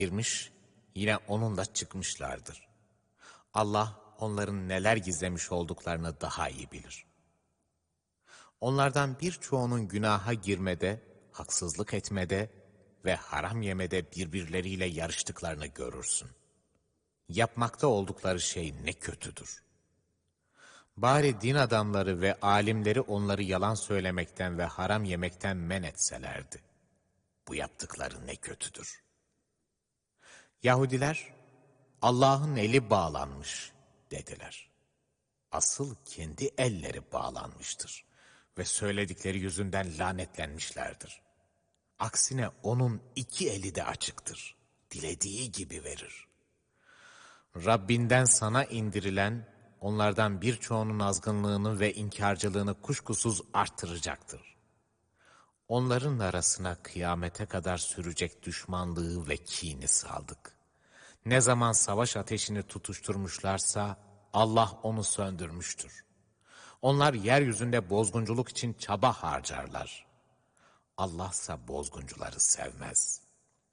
girmiş, yine onunla çıkmışlardır. Allah onların neler gizlemiş olduklarını daha iyi bilir. Onlardan birçoğunun günaha girmede, haksızlık etmede ve haram yemede birbirleriyle yarıştıklarını görürsün. Yapmakta oldukları şey ne kötüdür. Bari din adamları ve alimleri onları yalan söylemekten ve haram yemekten men etselerdi. Bu yaptıkları ne kötüdür. Yahudiler, Allah'ın eli bağlanmış dediler. Asıl kendi elleri bağlanmıştır ve söyledikleri yüzünden lanetlenmişlerdir. Aksine onun iki eli de açıktır. Dilediği gibi verir. Rabbinden sana indirilen, onlardan birçoğunun azgınlığını ve inkarcılığını kuşkusuz arttıracaktır. Onların arasına kıyamete kadar sürecek düşmanlığı ve kini saldık. Ne zaman savaş ateşini tutuşturmuşlarsa Allah onu söndürmüştür. Onlar yeryüzünde bozgunculuk için çaba harcarlar. Allah'sa bozguncuları sevmez.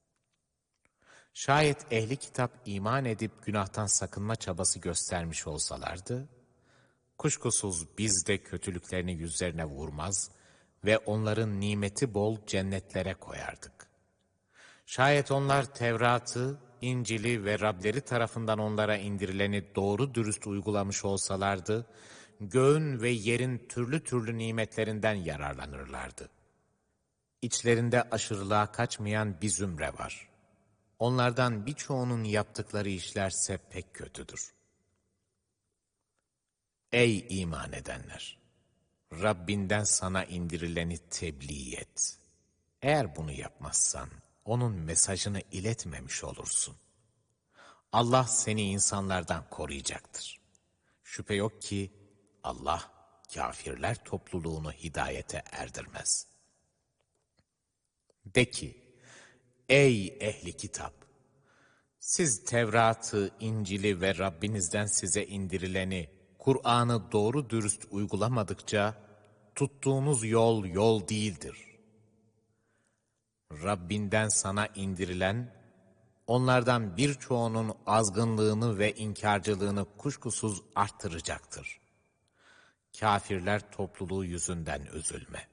Şayet ehli kitap iman edip günahtan sakınma çabası göstermiş olsalardı, kuşkusuz biz de kötülüklerini yüzlerine vurmaz ve onların nimeti bol cennetlere koyardık. Şayet onlar Tevrat'ı, İncil'i ve Rableri tarafından onlara indirileni doğru dürüst uygulamış olsalardı, göğün ve yerin türlü türlü nimetlerinden yararlanırlardı. İçlerinde aşırılığa kaçmayan bir zümre var. Onlardan birçoğunun yaptıkları işlerse pek kötüdür. Ey iman edenler! Rabbinden sana indirileni tebliğ et. Eğer bunu yapmazsan, onun mesajını iletmemiş olursun. Allah seni insanlardan koruyacaktır. Şüphe yok ki Allah kâfirler topluluğunu hidayete erdirmez. De ki, ey ehli kitap! Siz Tevrat'ı, İncil'i ve Rabbinizden size indirileni, Kur'an'ı doğru dürüst uygulamadıkça, tuttuğunuz yol yol değildir. Rabbinden sana indirilen, onlardan birçoğunun azgınlığını ve inkarcılığını kuşkusuz arttıracaktır. Kâfirler topluluğu yüzünden üzülme.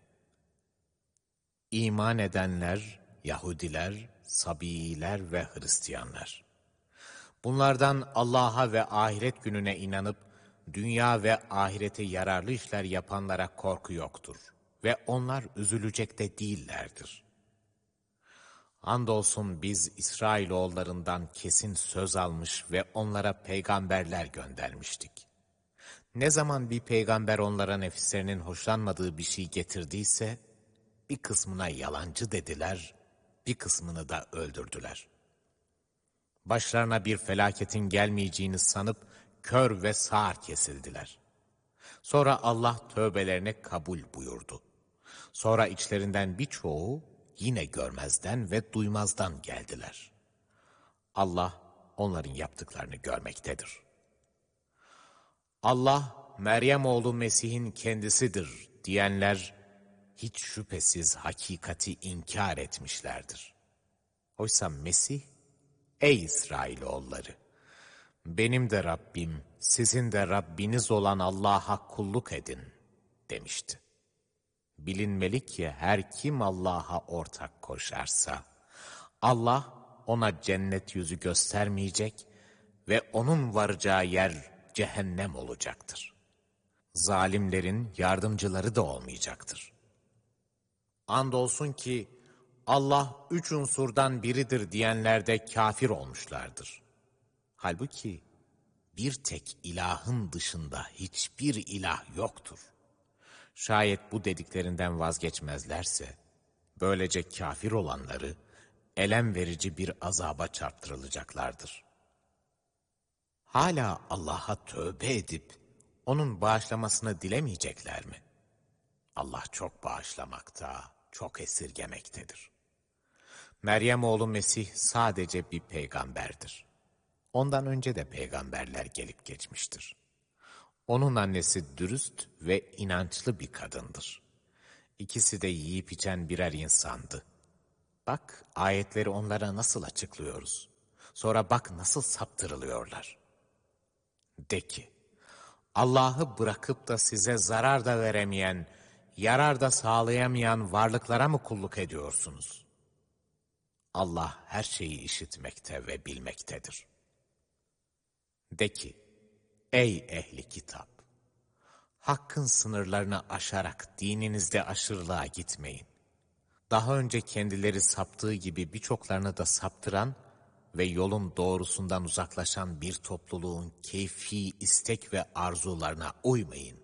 İman edenler, Yahudiler, Sabiiler ve Hristiyanlar. Bunlardan Allah'a ve ahiret gününe inanıp, dünya ve ahirete yararlı işler yapanlara korku yoktur ve onlar üzülecek de değillerdir. Andolsun biz İsrailoğullarından kesin söz almış ve onlara peygamberler göndermiştik. Ne zaman bir peygamber onlara nefislerinin hoşlanmadığı bir şey getirdiyse, bir kısmına yalancı dediler, bir kısmını da öldürdüler. Başlarına bir felaketin gelmeyeceğini sanıp kör ve sağır kesildiler. Sonra Allah tövbelerini kabul buyurdu. Sonra içlerinden birçoğu yine görmezden ve duymazdan geldiler. Allah onların yaptıklarını görmektedir. Allah, Meryem oğlu Mesih'in kendisidir diyenler, hiç şüphesiz hakikati inkar etmişlerdir. Oysa Mesih, ey İsrailoğulları! Benim de Rabbim, sizin de Rabbiniz olan Allah'a kulluk edin demişti. Bilinmeli ki her kim Allah'a ortak koşarsa, Allah ona cennet yüzü göstermeyecek ve onun varacağı yer cehennem olacaktır. Zalimlerin yardımcıları da olmayacaktır. Andolsun ki Allah üç unsurdan biridir diyenler de kafir olmuşlardır. Halbuki bir tek ilahın dışında hiçbir ilah yoktur. Şayet bu dediklerinden vazgeçmezlerse, böylece kafir olanları elem verici bir azaba çarptırılacaklardır. Hala Allah'a tövbe edip onun bağışlamasını dilemeyecekler mi? Allah çok bağışlamakta, çok esirgemektedir. Meryem oğlu Mesih sadece bir peygamberdir. Ondan önce de peygamberler gelip geçmiştir. Onun annesi dürüst ve inançlı bir kadındır. İkisi de yiyip içen birer insandı. Bak ayetleri onlara nasıl açıklıyoruz. Sonra bak nasıl saptırılıyorlar. De ki, Allah'ı bırakıp da size zarar da veremeyen, yarar da sağlayamayan varlıklara mı kulluk ediyorsunuz? Allah her şeyi işitmekte ve bilmektedir. De ki, ey ehli kitap! Hakkın sınırlarını aşarak dininizde aşırılığa gitmeyin. Daha önce kendileri saptığı gibi birçoklarını da saptıran ve yolun doğrusundan uzaklaşan bir topluluğun keyfi istek ve arzularına uymayın.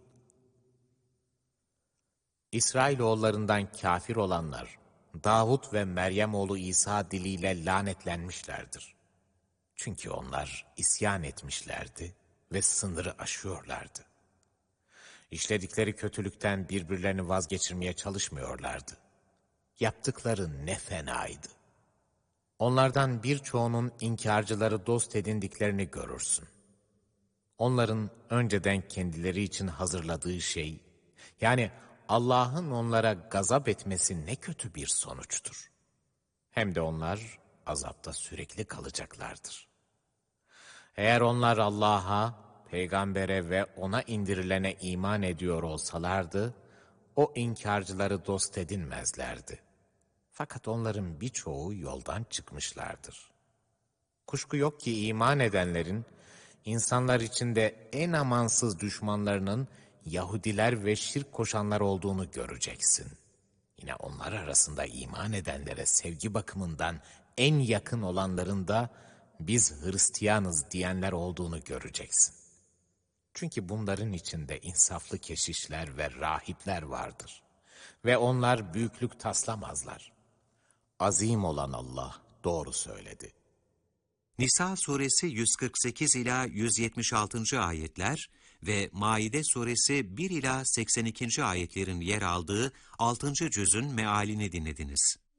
İsrailoğullarından kafir olanlar, Davud ve Meryem oğlu İsa diliyle lanetlenmişlerdir. Çünkü onlar isyan etmişlerdi ve sınırı aşıyorlardı. İşledikleri kötülükten birbirlerini vazgeçirmeye çalışmıyorlardı. Yaptıkları ne fenaydı. Onlardan birçoğunun inkarcıları dost edindiklerini görürsün. Onların önceden kendileri için hazırladığı şey, yani Allah'ın onlara gazap etmesi ne kötü bir sonuçtur. Hem de onlar azapta sürekli kalacaklardır. Eğer onlar Allah'a, peygambere ve ona indirilene iman ediyor olsalardı, o inkarcıları dost edinmezlerdi. Fakat onların birçoğu yoldan çıkmışlardır. Kuşku yok ki iman edenlerin, insanlar içinde en amansız düşmanlarının Yahudiler ve şirk koşanlar olduğunu göreceksin. Yine onlar arasında iman edenlere sevgi bakımından en yakın olanların da biz Hristiyanız diyenler olduğunu göreceksin. Çünkü bunların içinde insaflı keşişler ve rahipler vardır. Ve onlar büyüklük taslamazlar. Azim olan Allah doğru söyledi. Nisa suresi 148 ila 176. ayetler ve Maide suresi 1 ila 82. ayetlerin yer aldığı 6. cüzün mealini dinlediniz.